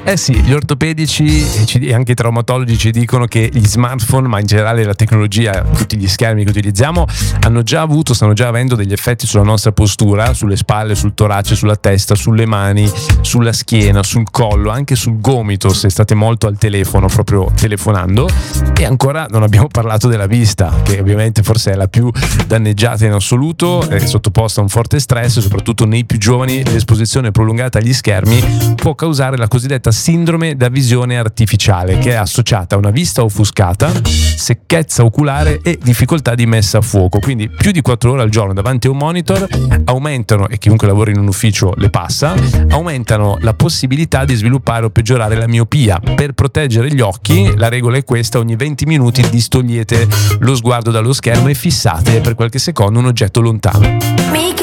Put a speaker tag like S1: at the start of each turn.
S1: Eh sì, gli ortopedici e anche i traumatologi ci dicono che gli smartphone, ma in generale la tecnologia, tutti gli schermi che utilizziamo, stanno già avendo degli effetti sulla nostra postura, sulle spalle, sul torace, sulla testa, sulle mani, sulla schiena, sul collo, anche sul gomito se state molto al telefono, proprio telefonando. E ancora non abbiamo parlato della vista, che ovviamente forse è la più danneggiata in assoluto, è sottoposta a un forte stress, soprattutto nei più giovani. L'esposizione prolungata agli schermi può causare la cosiddetta sindrome da visione artificiale, che è associata a una vista offuscata, secchezza oculare e difficoltà di messa a fuoco. Quindi più di 4 ore al giorno davanti a un monitor aumentano, e chiunque lavora in un ufficio le passa, aumentano la possibilità di sviluppare o peggiorare la miopia. Per proteggere gli occhi la regola è questa: ogni 20 minuti distogliete lo sguardo dallo schermo e fissate per qualche secondo un oggetto lontano.